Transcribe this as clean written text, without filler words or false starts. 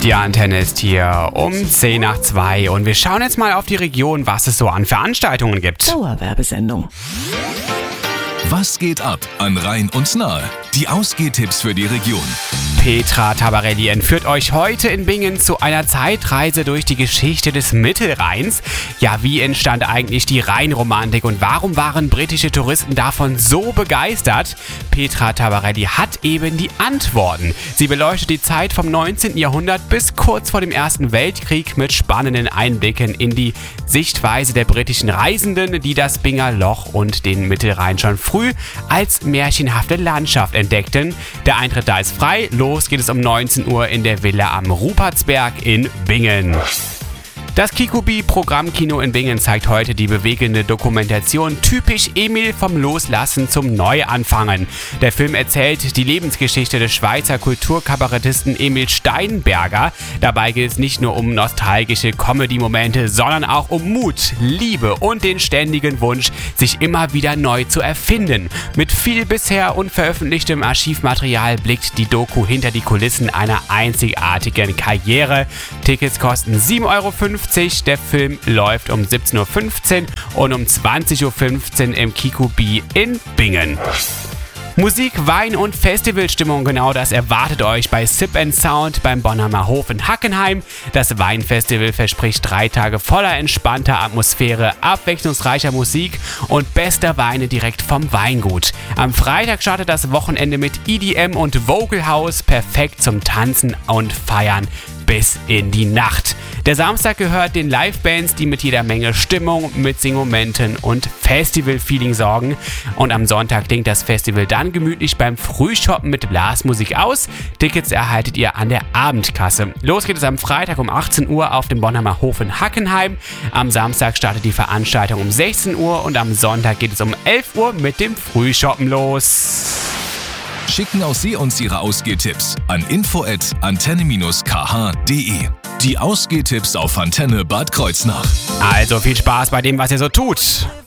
Die Antenne ist hier um 1:10 und wir schauen jetzt mal auf die Region, was es so an Veranstaltungen gibt. Dauerwerbesendung. Was geht ab an Rhein und Nahe? Die Ausgehtipps für die Region. Petra Tabarelli entführt euch heute in Bingen zu einer Zeitreise durch die Geschichte des Mittelrheins. Ja, wie entstand eigentlich die Rheinromantik und warum waren britische Touristen davon so begeistert? Petra Tabarelli hat eben die Antworten. Sie beleuchtet die Zeit vom 19. Jahrhundert bis kurz vor dem Ersten Weltkrieg mit spannenden Einblicken in die Sichtweise der britischen Reisenden, die das Binger Loch und den Mittelrhein schon früh als märchenhafte Landschaft entdeckten. Der Eintritt da ist frei. Los geht es um 19 Uhr in der Villa am Rupertsberg in Bingen. Das Kikubi-Programmkino in Bingen zeigt heute die bewegende Dokumentation Typisch Emil vom Loslassen zum Neuanfangen. Der Film erzählt die Lebensgeschichte des Schweizer Kulturkabarettisten Emil Steinberger. Dabei geht es nicht nur um nostalgische Comedy-Momente, sondern auch um Mut, Liebe und den ständigen Wunsch, sich immer wieder neu zu erfinden. Mit viel bisher unveröffentlichtem Archivmaterial blickt die Doku hinter die Kulissen einer einzigartigen Karriere. Tickets kosten 7,50 €. Der Film läuft um 17:15 Uhr und um 20:15 Uhr im Kikubi in Bingen. Musik, Wein und Festivalstimmung, genau das erwartet euch bei Sip & Sound beim Bonheimer Hof in Hackenheim. Das Weinfestival verspricht 3 Tage voller entspannter Atmosphäre, abwechslungsreicher Musik und bester Weine direkt vom Weingut. Am Freitag startet das Wochenende mit EDM und Vocal House, perfekt zum Tanzen und Feiern bis in die Nacht. Der Samstag gehört den Livebands, die mit jeder Menge Stimmung, Mitsingmomenten und Festival-Feeling sorgen. Und am Sonntag klingt das Festival dann gemütlich beim Frühshoppen mit Blasmusik aus. Tickets erhaltet ihr an der Abendkasse. Los geht es am Freitag um 18 Uhr auf dem Bonheimer Hof in Hackenheim. Am Samstag startet die Veranstaltung um 16 Uhr und am Sonntag geht es um 11 Uhr mit dem Frühshoppen los. Schicken auch Sie uns Ihre Ausgehtipps an info@antenne-kh.de. Die Ausgehtipps auf Antenne Bad Kreuznach. Also viel Spaß bei dem, was ihr so tut.